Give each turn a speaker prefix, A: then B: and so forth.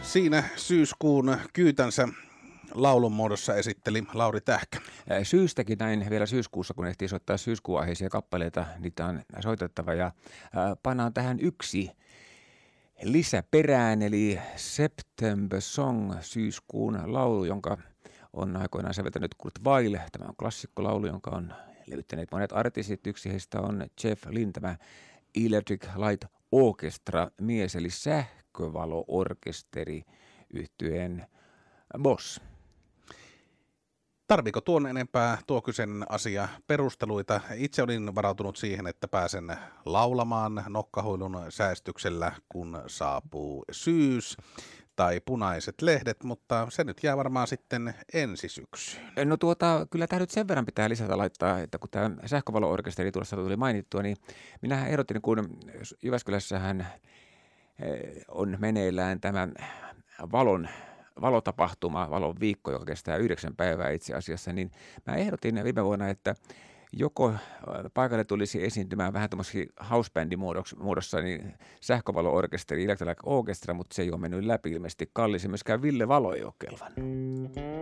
A: Siinä syyskuun kyytänsä laulun muodossa esitteli Lauri Tähkä.
B: Syystäkin näin vielä syyskuussa, kun ehtii soittaa syyskuun aiheisia kappaleita, niitä on soitettava ja pannaan tähän yksi lisäperään, eli September Song, syyskuun laulu, jonka on aikoinaan säveltänyt Kurt Weill. Tämä on klassikkolaulu, jonka on levyttäneet monet artistit. Yksi heistä on Jeff Lynne, tämä Electric Light Orchestra mies, eli sähkövalo-orkesteri yhtyeen boss.
A: Tarviiko tuon enempää tuo kyseinen asia perusteluita? Itse olin varautunut siihen, että pääsen laulamaan nokkahuilun säästyksellä, kun saapuu syys tai punaiset lehdet, mutta se nyt jää varmaan sitten ensi syksyyn.
B: No kyllä tämä nyt sen verran pitää lisätä laittaa, että kun tämä sähkövalo-orkesteri tuossa tuli mainittua, niin minähän ehdotin, kun Jyväskylässähän on meneillään tämä valotapahtuma, valon viikko, joka kestää 9 päivää itse asiassa, niin mä ehdotin viime vuonna, että joko paikalle tulisi esiintymään vähän tuommoisia housebandin muodossa, niin sähkövalo-orkesteri, Electric Orchestra, mutta se ei ole mennyt läpi ilmeisesti. Kallis, myöskään Ville Valo ei ole kelvannut.